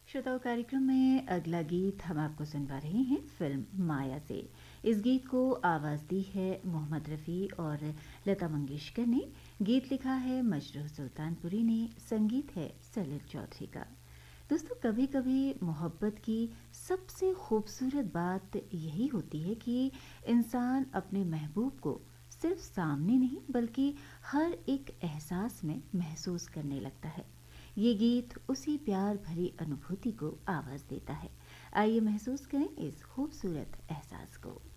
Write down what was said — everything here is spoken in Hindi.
श्रोताओं, कार्यक्रम में अगला गीत हम आपको सुनवा रहे हैं फिल्म माया से। इस गीत को आवाज़ दी है मोहम्मद रफ़ी और लता मंगेशकर ने। गीत लिखा है मजरूह सुल्तानपुरी ने, संगीत है सलिल चौधरी का। दोस्तों, कभी कभी मोहब्बत की सबसे खूबसूरत बात यही होती है कि इंसान अपने महबूब को सिर्फ सामने नहीं बल्कि हर एक एहसास में महसूस करने लगता है। ये गीत उसी प्यार भरी अनुभूति को आवाज़ देता है। आइए महसूस करें इस खूबसूरत एहसास को।